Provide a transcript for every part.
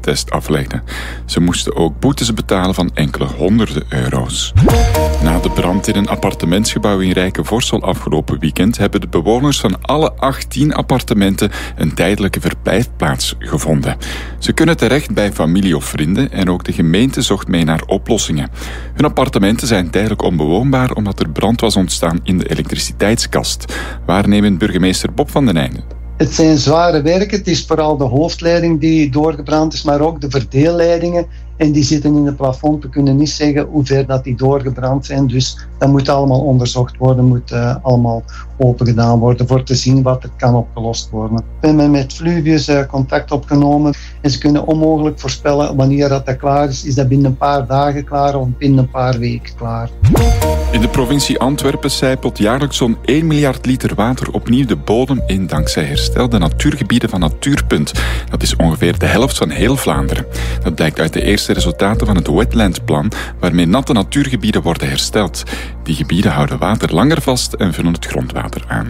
coronatest aflegden. Ze moesten ook boetes betalen van enkele honderden euro's. Na de brand in een appartementsgebouw in Rijkenvorsel afgelopen weekend hebben de bewoners van alle 18 appartementen een tijdelijke verblijfplaats gevonden. Ze kunnen terecht bij familie of vrienden en ook de gemeente zocht mee naar oplossingen. Hun appartementen zijn tijdelijk onbewoonbaar omdat er brand was ontstaan in de elektriciteitskast. Waarnemend burgemeester Bob van den Einde. Het zijn zware werken. Het is vooral de hoofdleiding die doorgebrand is, maar ook de verdeelleidingen. En die zitten in het plafond. We kunnen niet zeggen hoe ver dat die doorgebrand zijn. Dus dat moet allemaal onderzocht worden, moet allemaal open gedaan worden voor te zien wat er kan opgelost worden. We hebben met Fluvius contact opgenomen en ze kunnen onmogelijk voorspellen wanneer dat klaar is. Is dat binnen een paar dagen klaar of binnen een paar weken klaar? In de provincie Antwerpen sijpelt jaarlijks zo'n 1 miljard liter water opnieuw de bodem in dankzij herstelde natuurgebieden van Natuurpunt. Dat is ongeveer de helft van heel Vlaanderen. Dat blijkt uit de eerste resultaten van het Wetlandplan, waarmee natte natuurgebieden worden hersteld. Die gebieden houden water langer vast en vullen het grondwater aan.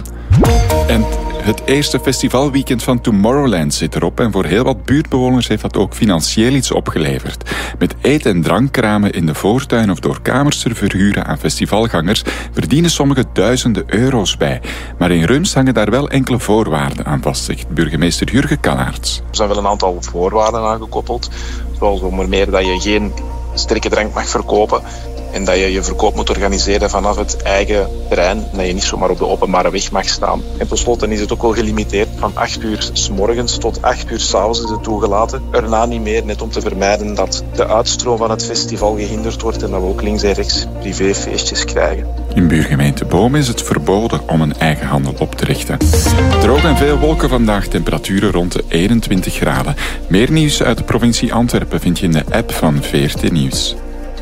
En het eerste festivalweekend van Tomorrowland zit erop en voor heel wat buurtbewoners heeft dat ook financieel iets opgeleverd. Met eet- en drankkramen in de voortuin of door kamers te verhuren aan festivalgangers verdienen sommigen duizenden euro's bij. Maar in Rums hangen daar wel enkele voorwaarden aan vast, zegt burgemeester Jurgen Kallaerts. Er zijn wel een aantal voorwaarden aangekoppeld, zoals onder meer dat je geen sterke drank mag verkopen en dat je je verkoop moet organiseren vanaf het eigen terrein en dat je niet zomaar op de openbare weg mag staan. En tenslotte is het ook wel gelimiteerd. Van 8 uur 's morgens tot 8 uur 's avonds is het toegelaten. Erna niet meer, net om te vermijden dat de uitstroom van het festival gehinderd wordt en dat we ook links en rechts privéfeestjes krijgen. In buurgemeente Boom is het verboden om een eigen handel op te richten. Droog en veel wolken vandaag, temperaturen rond de 21 graden. Meer nieuws uit de provincie Antwerpen vind je in de app van VRT Nieuws.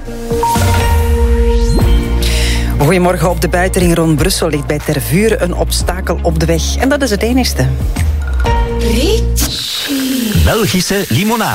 Goedemorgen. Op de buitenring rond Brussel ligt bij Tervuren een obstakel op de weg. En dat is het enigste. Belgische limonade.